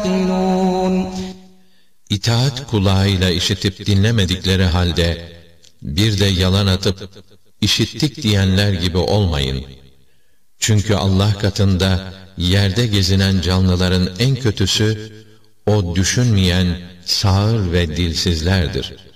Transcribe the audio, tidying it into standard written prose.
İtaat kulağıyla işitip dinlemedikleri halde bir de yalan atıp işittik diyenler gibi olmayın. Çünkü Allah katında yerde gezinen canlıların en kötüsü o düşünmeyen sağır ve dilsizlerdir.